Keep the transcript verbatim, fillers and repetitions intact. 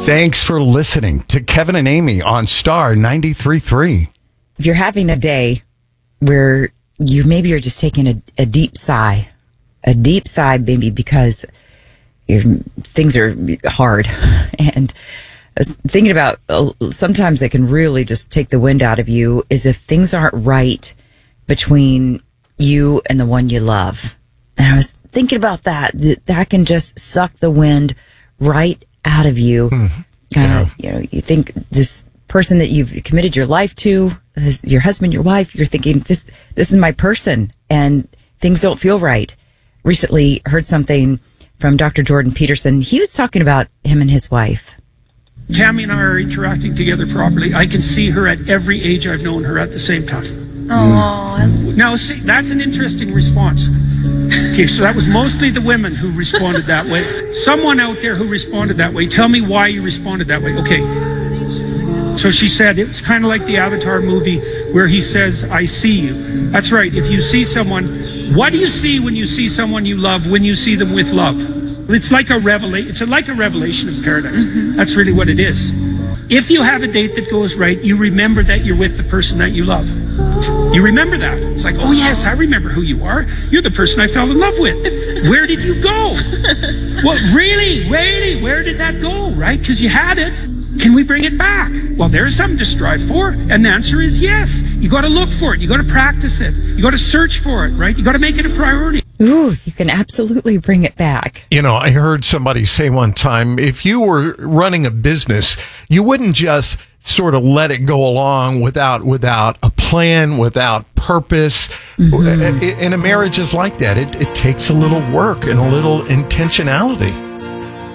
Thanks for listening to Kevin and Amy on Star ninety-three point three. If you're having a day where you maybe you're just taking a, a deep sigh, a deep sigh, maybe because your things are hard, and I was thinking about uh, sometimes they can really just take the wind out of you, is if things aren't right between you and the one you love. And I was thinking about that, that, that can just suck the wind right out of you. Mm-hmm. Uh, yeah. You know, you think this person that you've committed your life to, this, your husband, your wife, you're thinking this, this is my person, and things don't feel right. Recently heard something from Doctor Jordan Peterson. He was talking about him and his wife. Tammy and I are interacting together properly. I can see her at every age I've known her at the same time. Oh. Now, see, that's an interesting response. Okay, so that was mostly the women who responded that way. Someone out there who responded that way, tell me why you responded that way. Okay. So she said it's kind of like the Avatar movie where he says, I see you. That's right. If you see someone, what do you see when you see someone you love, when you see them with love? It's like a revelation. It's a, like a revelation of paradise. Mm-hmm. That's really what it is. If you have a date that goes right, you remember that you're with the person that you love. You remember that. It's like, oh yes, I remember who you are. You're the person I fell in love with. Where did you go? Well, really, really, where did that go, right? Because you had it. Can we bring it back? Well, there's something to strive for. And the answer is yes. You got to look for it. You got to practice it. You got to search for it, right? You got to make it a priority. Ooh, you can absolutely bring it back. You know, I heard somebody say one time, if you were running a business, you wouldn't just sort of let it go along without without a plan, without purpose. Mm-hmm. And a marriage is like that. It, it takes a little work and a little intentionality.